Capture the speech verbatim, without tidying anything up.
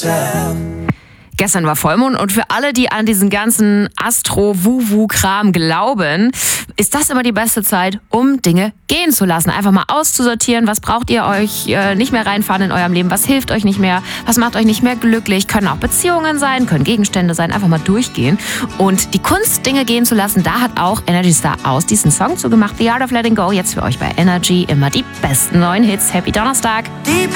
Gestern war Vollmond und für alle, die an diesen ganzen Astro-Wu-Wu-Kram glauben, ist das immer die beste Zeit, um Dinge gehen zu lassen. Einfach mal auszusortieren, was braucht ihr euch äh, nicht mehr reinfahren in eurem Leben, was hilft euch nicht mehr, was macht euch nicht mehr glücklich. Können auch Beziehungen sein, können Gegenstände sein, einfach mal durchgehen. Und die Kunst, Dinge gehen zu lassen, da hat auch Energy Star aus diesen Song zugemacht. The Art of Letting Go, jetzt für euch bei Energy immer die besten neuen Hits. Happy Donnerstag!